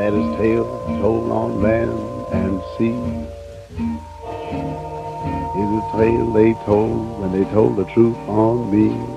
saddest tale told on land and sea is a tale they told when they told the truth on me.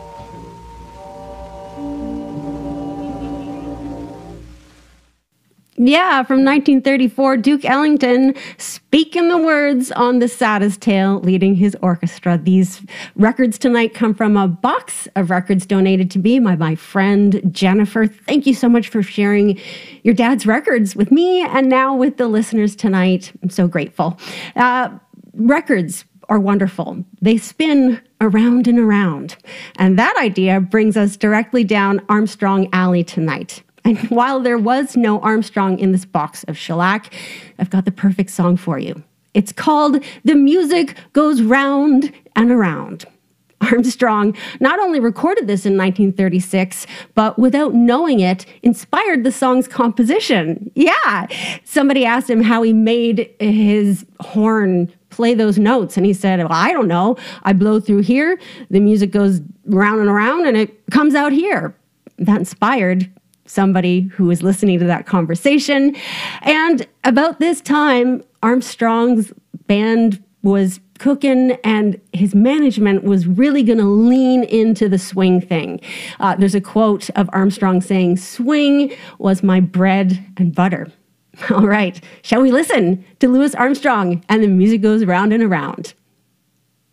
Yeah, from 1934, Duke Ellington speaking the words on The Saddest Tale, leading his orchestra. These records tonight come from a box of records donated to me by my friend Jennifer. Thank you so much for sharing your dad's records with me and now with the listeners tonight. I'm so grateful. Records are wonderful. They spin around and around. And that idea brings us directly down Armstrong Alley tonight. And while there was no Armstrong in this box of shellac, I've got the perfect song for you. It's called The Music Goes Round and Around. Armstrong not only recorded this in 1936, but without knowing it, inspired the song's composition. Yeah, somebody asked him how he made his horn play those notes, and he said, well, I don't know. I blow through here, the music goes round and around, and it comes out here. That inspired somebody who was listening to that conversation. And about this time, Armstrong's band was cooking and his management was really going to lean into the swing thing. There's a quote of Armstrong saying, "Swing was my bread and butter." All right, shall we listen to Louis Armstrong and The Music Goes Round and Around?